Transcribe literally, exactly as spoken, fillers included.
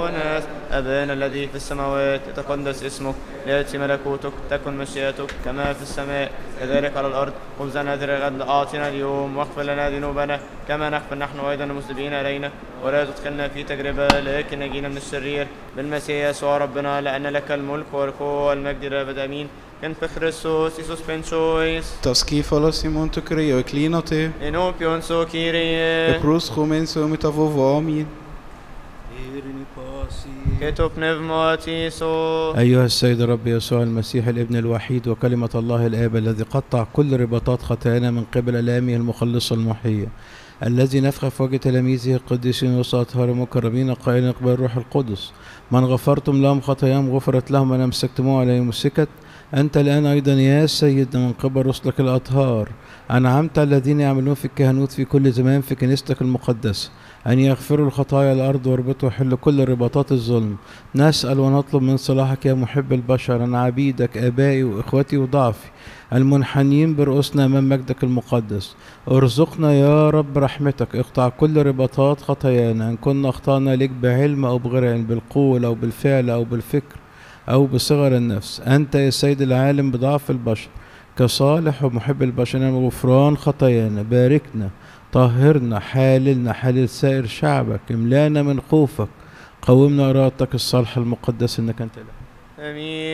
وناس. أبانا الذي في السماوات يتقدس اسمك، ليأتي ملكوتك، تكن مشيئتك كما في السماء كذلك على الأرض. خبزنا ذا الغد أعطنا اليوم، واغفر لنا ذنوبنا كما نغفر نحن أيضا المذنبين إلينا، ولا تدخلنا في تجربة لكن نجينا من الشرير. بالمسيح يسوع ربنا، لأن لك الملك والقوة والمجد إلى الأبد آمين. Kan för Kristus, Jesus penchois. Taskifalas imon to kreo e klinote. En opion so Kyrie. E prus chomenso mitavovo amin. كتب نفماتيسو. أيها السيد رب يسوع المسيح الابن الوحيد وكلمة الله الآب الذي قطع كل رباطات خطايانا من قبل آلامه المخلصة المحية، الذي نفخ في وجه تلاميذه القديسين وسط أطهار مكرمين قائلا اقبل الروح القدس. من غفرتم لهم خطاياهم غفرت لهم، من أمسكتموه عليهم مسكت. أنت الآن أيضا يا سيدنا من قبل رسلك الأطهار أنعمت الذين يعملون في الكهنوت في كل زمان في كنيستك المقدسة أن يغفروا الخطايا الأرض ويربطوا ويحلوا كل رباطات الظلم. نسأل ونطلب من صلاحك يا محب البشر أن عبيدك آبائي وإخوتي وضعفي المنحنين برؤوسنا أمام مجدك المقدس ارزقنا يا رب رحمتك، اقطع كل رباطات خطايانا إن كنا أخطأنا لك بعلم أو بغير علم، بالقول أو بالفعل أو بالفكر أو بصغر النفس. أنت يا سيد العالم بضعف البشر كصالح ومحب البشر غفران خطايانا. باركنا، طهرنا، حاللنا حالل سائر شعبك، املانا من خوفك، قومنا إرادتك الصالحة المقدسة إنك أنت إله. آمين.